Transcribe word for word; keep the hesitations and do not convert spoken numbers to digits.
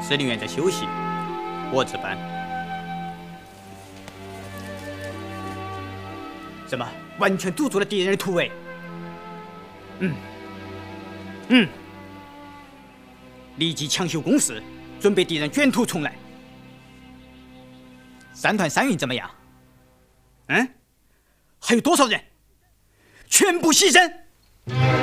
司令员在休息，我值班。什么？完全堵住了敌人的突围？嗯，嗯，立即抢修工事，准备敌人卷土重来。三团三营怎么样？嗯，还有多少人？全部牺牲！